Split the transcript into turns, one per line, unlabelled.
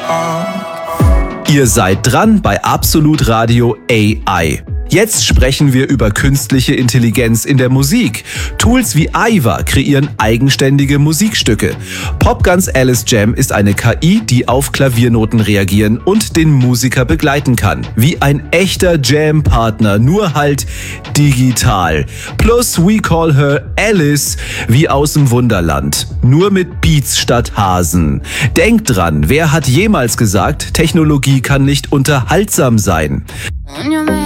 Ihr seid dran bei Absolut Radio AI. Jetzt sprechen wir über künstliche Intelligenz in der Musik. Tools wie Aiva kreieren eigenständige Musikstücke. Popguns Alice Jam ist eine KI, die auf Klaviernoten reagieren und den Musiker begleiten kann. Wie ein echter Jam-Partner, nur halt digital. Plus We Call Her Alice, wie aus dem Wunderland. Nur mit Beats statt Hasen. Denkt dran, wer hat jemals gesagt, Technologie kann nicht unterhaltsam sein?